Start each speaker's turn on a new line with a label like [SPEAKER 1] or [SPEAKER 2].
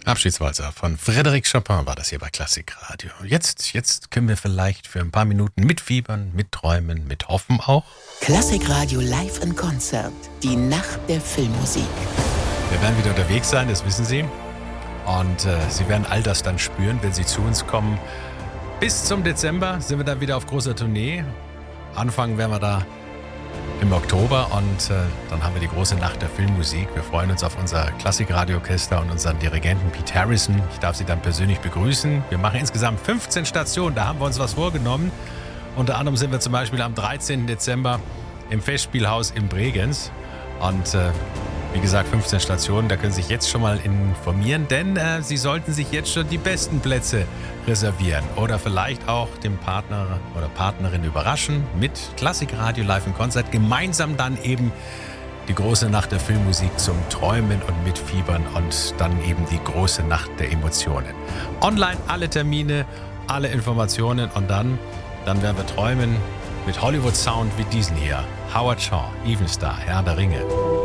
[SPEAKER 1] Abschiedswalzer von Frédéric Chopin war das hier bei Klassikradio. Jetzt können wir vielleicht für ein paar Minuten mitfiebern, mitträumen, mithoffen auch.
[SPEAKER 2] Klassikradio live in Konzert. Die Nacht der Filmmusik.
[SPEAKER 1] Wir werden wieder unterwegs sein, das wissen Sie. Und Sie werden all das dann spüren, wenn Sie zu uns kommen. Bis zum Dezember sind wir dann wieder auf großer Tournee. Anfangen werden wir da im Oktober und dann haben wir die große Nacht der Filmmusik. Wir freuen uns auf unser Klassikradio-Orchester und unseren Dirigenten Pete Harrison. Ich darf Sie dann persönlich begrüßen. Wir machen insgesamt 15 Stationen, da haben wir uns was vorgenommen. Unter anderem sind wir zum Beispiel am 13. Dezember im Festspielhaus in Bregenz. Und wie gesagt, 15 Stationen, da können Sie sich jetzt schon mal informieren, denn Sie sollten sich jetzt schon die besten Plätze reservieren oder vielleicht auch den Partner oder Partnerin überraschen mit Klassikradio live im Konzert. Gemeinsam dann eben die große Nacht der Filmmusik zum Träumen und Mitfiebern und dann eben die große Nacht der Emotionen. Online alle Termine, alle Informationen und dann werden wir träumen mit Hollywood Sound wie diesen hier. Howard Shaw, Evenstar, Herr der Ringe.